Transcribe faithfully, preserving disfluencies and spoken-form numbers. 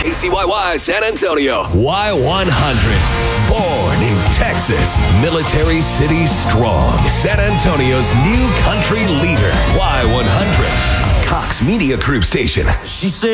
K C Y Y San Antonio. Y one hundred. Born in Texas. Military City strong. San Antonio's new country leader. Y one hundred. Cox Media Group Station. She said.